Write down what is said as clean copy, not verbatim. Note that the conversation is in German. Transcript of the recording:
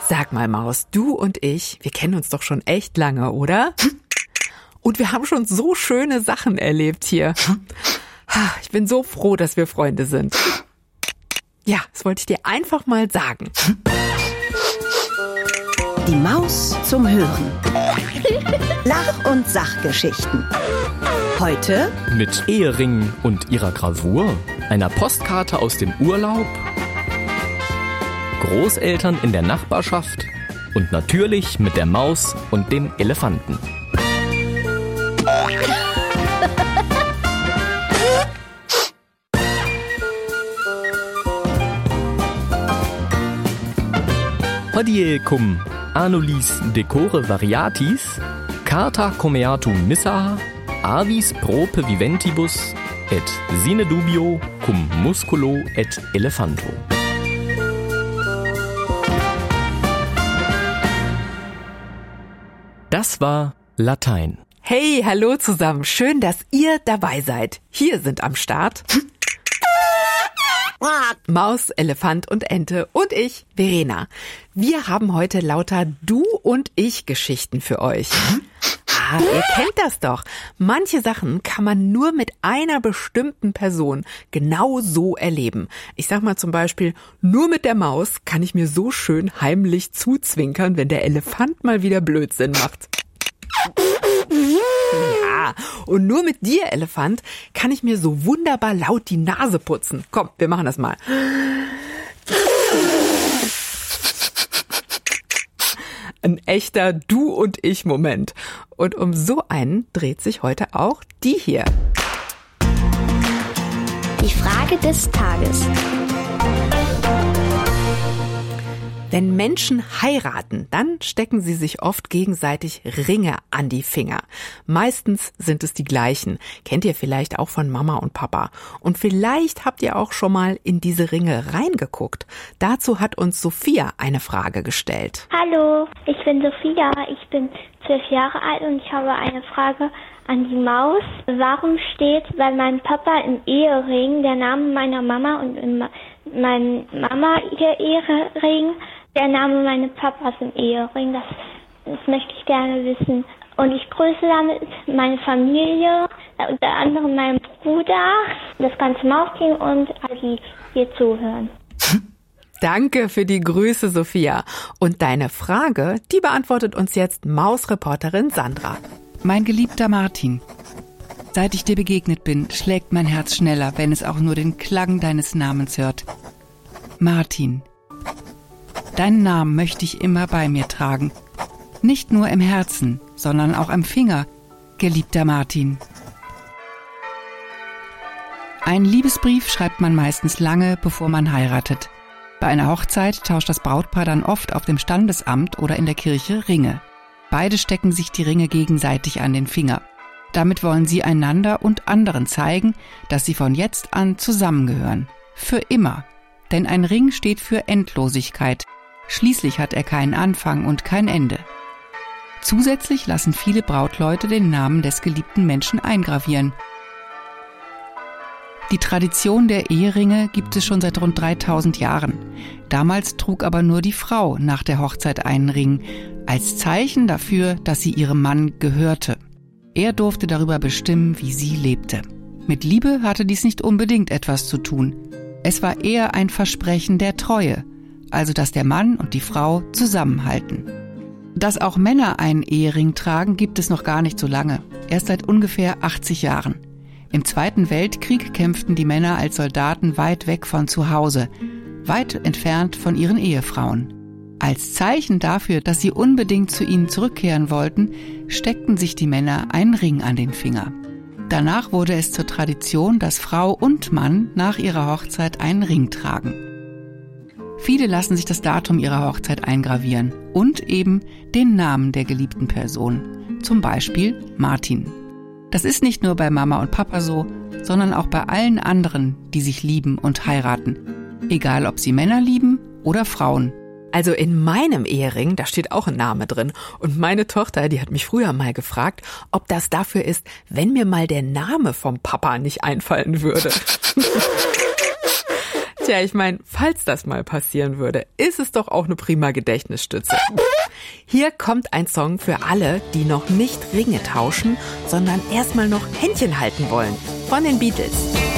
Sag mal, Maus, du und ich, wir kennen uns doch schon echt lange, oder? Und wir haben schon so schöne Sachen erlebt hier. Ich bin so froh, dass wir Freunde sind. Ja, das wollte ich dir einfach mal sagen. Die Maus zum Hören. Lach- und Sachgeschichten. Heute mit Eheringen und ihrer Gravur, einer Postkarte aus dem Urlaub, Großeltern in der Nachbarschaft und natürlich mit der Maus und dem Elefanten. Hodie cum annulis decore variatis, carta comeatum missa, avis prope viventibus, et sine dubio cum musculo et elephanto. Das war Latein. Hey, hallo zusammen. Schön, dass ihr dabei seid. Hier sind am Start Maus, Elefant und Ente und ich, Verena. Wir haben heute lauter Du- und Ich-Geschichten für euch. Ihr kennt das doch. Manche Sachen kann man nur mit einer bestimmten Person genau so erleben. Ich sag mal zum Beispiel, nur mit der Maus kann ich mir so schön heimlich zuzwinkern, wenn der Elefant mal wieder Blödsinn macht. Ja, und nur mit dir, Elefant, kann ich mir so wunderbar laut die Nase putzen. Komm, wir machen das mal. Ein echter Du- und Ich-Moment. Und um so einen dreht sich heute auch die hier. Die Frage des Tages. Wenn Menschen heiraten, dann stecken sie sich oft gegenseitig Ringe an die Finger. Meistens sind es die gleichen. Kennt ihr vielleicht auch von Mama und Papa. Und vielleicht habt ihr auch schon mal in diese Ringe reingeguckt. Dazu hat uns Sophia eine Frage gestellt. Hallo, ich bin Sophia, ich bin 12 Jahre alt und ich habe eine Frage an die Maus. Warum steht bei meinem Papa im Ehering der Name meiner Mama und in meiner Mama ihr Ehering der Name meines Papas im Ehering? Das möchte ich gerne wissen. Und ich grüße damit meine Familie, unter anderem meinen Bruder, das ganze Mausteam und alle, die hier zuhören. Danke für die Grüße, Sophia. Und deine Frage, die beantwortet uns jetzt Mausreporterin Sandra. Mein geliebter Martin, seit ich dir begegnet bin, schlägt mein Herz schneller, wenn es auch nur den Klang deines Namens hört. Martin, deinen Namen möchte ich immer bei mir tragen. Nicht nur im Herzen, sondern auch am Finger, geliebter Martin. Einen Liebesbrief schreibt man meistens lange, bevor man heiratet. Bei einer Hochzeit tauscht das Brautpaar dann oft auf dem Standesamt oder in der Kirche Ringe. Beide stecken sich die Ringe gegenseitig an den Finger. Damit wollen sie einander und anderen zeigen, dass sie von jetzt an zusammengehören. Für immer. Denn ein Ring steht für Endlosigkeit. Schließlich hat er keinen Anfang und kein Ende. Zusätzlich lassen viele Brautleute den Namen des geliebten Menschen eingravieren. Die Tradition der Eheringe gibt es schon seit rund 3000 Jahren. Damals trug aber nur die Frau nach der Hochzeit einen Ring, als Zeichen dafür, dass sie ihrem Mann gehörte. Er durfte darüber bestimmen, wie sie lebte. Mit Liebe hatte dies nicht unbedingt etwas zu tun. Es war eher ein Versprechen der Treue, also dass der Mann und die Frau zusammenhalten. Dass auch Männer einen Ehering tragen, gibt es noch gar nicht so lange, erst seit ungefähr 80 Jahren. Im Zweiten Weltkrieg kämpften die Männer als Soldaten weit weg von zu Hause, weit entfernt von ihren Ehefrauen. Als Zeichen dafür, dass sie unbedingt zu ihnen zurückkehren wollten, steckten sich die Männer einen Ring an den Finger. Danach wurde es zur Tradition, dass Frau und Mann nach ihrer Hochzeit einen Ring tragen. Viele lassen sich das Datum ihrer Hochzeit eingravieren und eben den Namen der geliebten Person, zum Beispiel Martin. Das ist nicht nur bei Mama und Papa so, sondern auch bei allen anderen, die sich lieben und heiraten. Egal, ob sie Männer lieben oder Frauen. Also in meinem Ehering, da steht auch ein Name drin. Und meine Tochter, die hat mich früher mal gefragt, ob das dafür ist, wenn mir mal der Name vom Papa nicht einfallen würde. Tja, ich meine, falls das mal passieren würde, ist es doch auch eine prima Gedächtnisstütze. Hier kommt ein Song für alle, die noch nicht Ringe tauschen, sondern erstmal noch Händchen halten wollen. Von den Beatles.